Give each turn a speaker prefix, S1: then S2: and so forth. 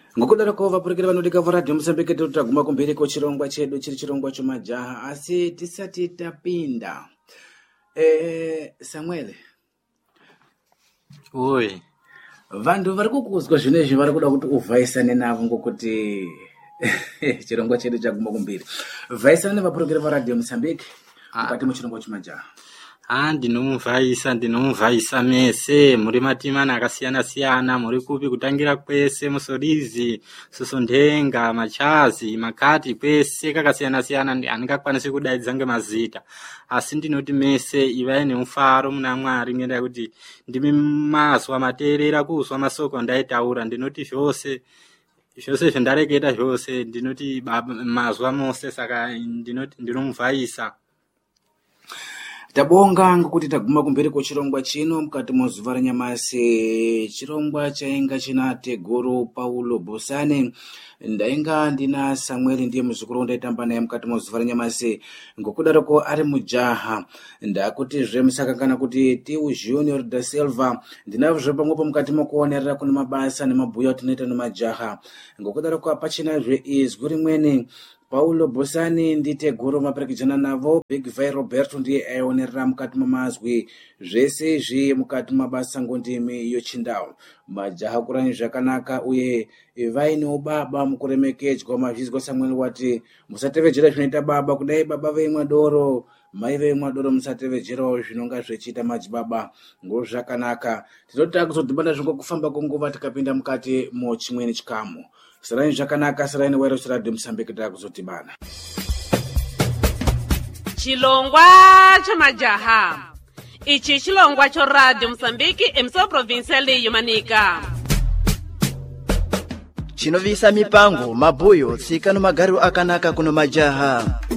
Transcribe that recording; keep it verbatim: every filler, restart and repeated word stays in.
S1: Ngokudara ko vapurikira vanodika va radio Mozambique totaguma kumbiri ko chirongwa chedu chiri chirongwa chomajaha asi tisati tapinda. Eh Samuel.
S2: Oi.
S1: Vandu vari kukuzwa zvinezvi vari kuda kuti uvhaisane navo ngokuti chirongwa chedu chaguma kumbiri. Vhaisane nevapurikira va radio Mozambique mukati muchirongwa chomajaha.
S2: Ah, ndinomuvhaisa ndinomuvhaisa mese muri matimana akasiyana siyana muri kupi kutangira kwese musorizi susondenga machazi makati kwese kakasiyana siyana andingakwanisi kudaidza ngemazita asi ndinoti mese ivai neufaro muna Mwari ngenda yekuti ndimi mazwa materera kuzwa masoko ndaitaura ndinoti zvose zvose zvendareketa zvose ndinoti mazwa mose saka ndinoti ndinomuvhaisa.
S1: Tabonga ngokuti taguma kumberi ko chirongwa chino mukati mozuva ranyamasi. Chirongwa chainga chinate guru Paulo Bosane ndainga ndina Samuel ndiye muzukuru ndaitamba naye mukati mozuva ranyamasi ngokudaroko ari mujaha ndakuti zve musakangana kuti Tiu Junior da Silva ndinavyo pamwepo mukati mokuonerera kuna mabasa nemabhuya tinoita nemajaha ngokudaroko apachina zve izwi rimweni. Paulo Bosani ndite guru maperekedzana navo. Big Vai Roberto ndiye aionerera mukati mamazwi zvese izvi mukati mabasa ngondimi yochindau. Majaha kurani zvakanaka uye vaine ubaba mukuremekedzwa. Mazvizwa Samuel wati musatevedzera zvinoita baba kudai baba veimwa doro mai veimwa doro musatevedzerawo zvinonga zvichiita madzibaba ngozvakanaka. Tinoti kuzodhibana zvingo kufamba kwenguva tikapinda mukati mochimweni chikamu. Sarai zvakanaka sarai newairo radio Mozambique takuzodhibana.
S3: Chilongwa chamajaha. Ichi chilongwa cho radio Mozambique emso provincial yomanika.
S4: Chinovisa mipango mabuyo tsika no magaru akanaka kuno majaha.